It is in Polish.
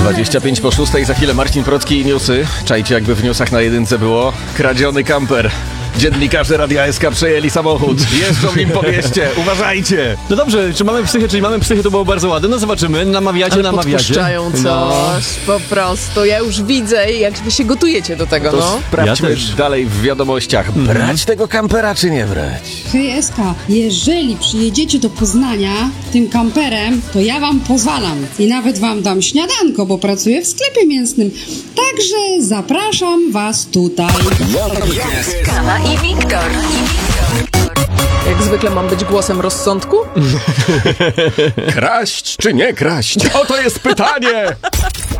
25 po 6, za chwilę Marcin Procki i newsy. Czajcie, jakby w newsach na jedynce było kradziony kamper. Dziennikarze Radia SK przejęli samochód. Jeżdżą nim po mieście. Uważajcie. No dobrze, czy mamy psychę, czyli mamy psychę, to było bardzo ładne. No zobaczymy, namawiacie. Podpuszczają coś, po prostu. Ja już widzę, jak wy się gotujecie do tego, To sprawdźmy Ja też. dalej w wiadomościach. Brać tego kampera czy nie brać? Hej SK, jeżeli przyjedziecie do Poznania tym kamperem, to ja wam pozwalam i nawet wam dam śniadanko, bo pracuję w sklepie mięsnym. Także zapraszam was tutaj. Kawa i Wiktor. Jak zwykle mam być głosem rozsądku? Kraść czy nie kraść? Oto jest pytanie!